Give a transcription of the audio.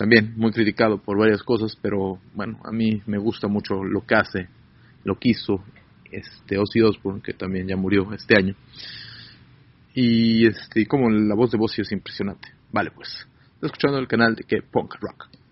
también muy criticado por varias cosas, pero bueno, a mí me gusta mucho lo que hace, lo que hizo Ozzy Osbourne, que también ya murió este año. Y como la voz de Bossio es impresionante. Vale, pues, estoy escuchando el canal de Que Punk Rock.